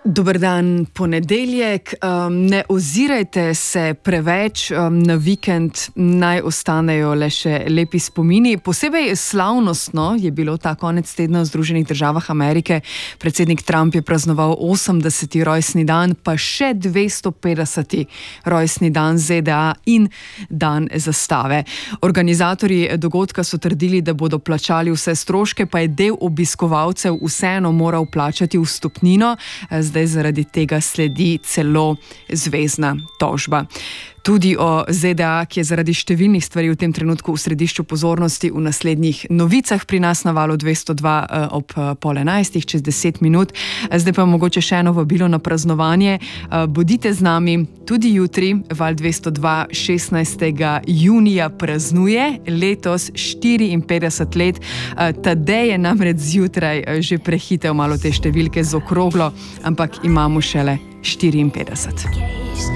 Dober dan, ponedeljek. Ne ozirajte se preveč na vikend, naj ostanejo le še lepi spomini. Posebej slavnostno je bilo ta konec tedna v Združenih državah Amerike. Predsednik Trump je praznoval 80. rojstni dan, pa še 250. rojstni dan ZDA in dan zastave. Organizatorji dogodka so trdili, da bodo plačali vse stroške, pa je del obiskovalcev vseeno moral plačati vstopnino. Zdaj zaradi tega sledi celo zvezna tožba. Tudi o ZDA, ki je zaradi številnih stvari v tem trenutku v središču pozornosti, v naslednjih novicah pri nas na Valu 202 ob 10:30, čez 10 minut. Zdaj pa mogoče še eno vabilo na praznovanje. Bodite z nami tudi jutri. Val 202 16. junija praznuje letos 54 let. Tadej je namreč zjutraj že prehitel malo te številke z okroglo, ampak imamo šele 54.